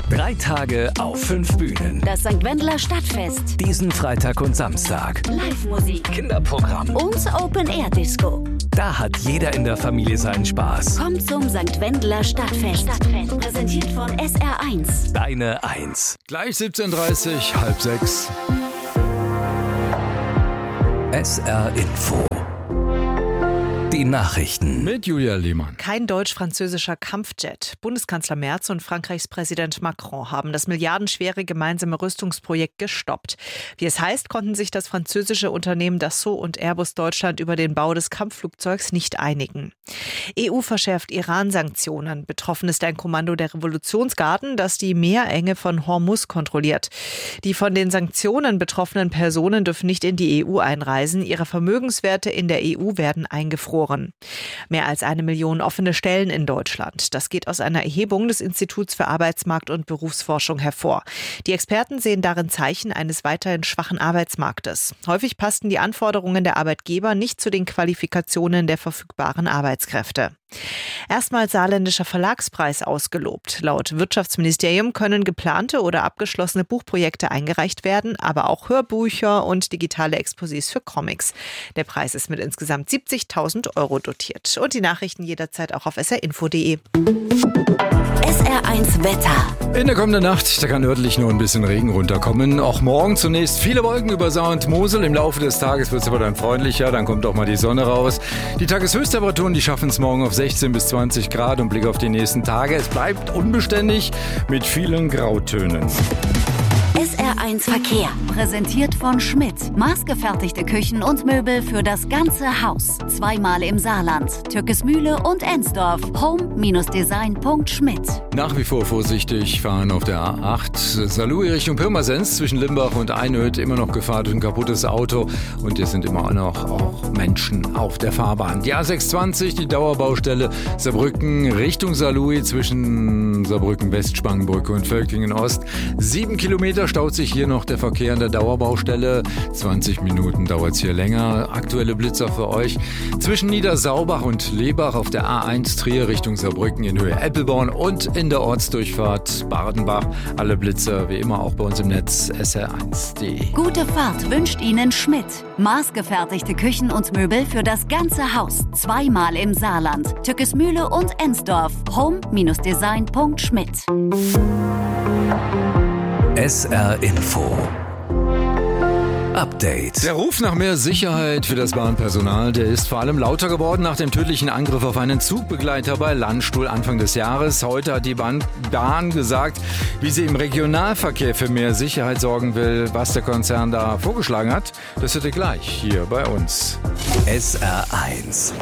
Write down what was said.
3 Tage auf 5 Bühnen. Das St. Wendler Stadtfest. Diesen Freitag und Samstag. Live-Musik. Kinderprogramm. Und Open-Air-Disco. Da hat jeder in der Familie seinen Spaß. Kommt zum St. Wendler Stadtfest. Präsentiert von SR1. Deine 1. Gleich 17:30, 5:30. SR Info. Die Nachrichten. Mit Julia Lehmann. Kein deutsch-französischer Kampfjet. Bundeskanzler Merz und Frankreichs Präsident Macron haben das milliardenschwere gemeinsame Rüstungsprojekt gestoppt. Wie es heißt, konnten sich das französische Unternehmen Dassault und Airbus Deutschland über den Bau des Kampfflugzeugs nicht einigen. EU verschärft Iran-Sanktionen. Betroffen ist ein Kommando der Revolutionsgarden, das die Meerenge von Hormuz kontrolliert. Die von den Sanktionen betroffenen Personen dürfen nicht in die EU einreisen. Ihre Vermögenswerte in der EU werden eingefroren. Mehr als 1 Million offene Stellen in Deutschland. Das geht aus einer Erhebung des Instituts für Arbeitsmarkt- und Berufsforschung hervor. Die Experten sehen darin Zeichen eines weiterhin schwachen Arbeitsmarktes. Häufig passten die Anforderungen der Arbeitgeber nicht zu den Qualifikationen der verfügbaren Arbeitskräfte. Erstmals saarländischer Verlagspreis ausgelobt. Laut Wirtschaftsministerium können geplante oder abgeschlossene Buchprojekte eingereicht werden, aber auch Hörbücher und digitale Exposés für Comics. Der Preis ist mit insgesamt 70.000 € dotiert. Und die Nachrichten jederzeit auch auf srinfo.de. SR1 Wetter. In der kommenden Nacht, da kann örtlich nur ein bisschen Regen runterkommen. Auch morgen zunächst viele Wolken über Saar und Mosel. Im Laufe des Tages wird es aber dann freundlicher, dann kommt auch mal die Sonne raus. Die Tageshöchsttemperaturen, die schaffen es morgen auf 16 bis 20 Grad und Blick auf die nächsten Tage. Es bleibt unbeständig mit vielen Grautönen. SR1 Verkehr. Präsentiert von Schmidt. Maßgefertigte Küchen und Möbel für das ganze Haus. Zweimal im Saarland. Türkesmühle und Ensdorf. Home-design.schmidt. Nach wie vor vorsichtig fahren auf der A8. Saarlouis Richtung Pirmasens zwischen Limbach und Einöd. Immer noch Gefahr durch ein kaputtes Auto. Und hier sind immer noch auch Menschen auf der Fahrbahn. Die A620, die Dauerbaustelle Saarbrücken Richtung Saarlouis zwischen Saarbrücken West, Spangenbrücke und Völklingen Ost. 7 Kilometer staut sich hier noch der Verkehr an der Dauerbaustelle. 20 Minuten dauert es hier länger. Aktuelle Blitzer für euch. Zwischen Niedersaubach und Lebach auf der A1 Trier Richtung Saarbrücken in Höhe Eppelborn und in der Ortsdurchfahrt Badenbach. Alle Blitzer wie immer auch bei uns im Netz sr1.de. Gute Fahrt wünscht Ihnen Schmidt. Maßgefertigte Küchen und Möbel für das ganze Haus. Zweimal im Saarland. Türkesmühle und Ensdorf. Home-design.schmidt. SR Info. Update. Der Ruf nach mehr Sicherheit für das Bahnpersonal, der ist vor allem lauter geworden nach dem tödlichen Angriff auf einen Zugbegleiter bei Landstuhl Anfang des Jahres. Heute hat die Bahn gesagt, wie sie im Regionalverkehr für mehr Sicherheit sorgen will. Was der Konzern da vorgeschlagen hat, das hört ihr gleich hier bei uns. SR1.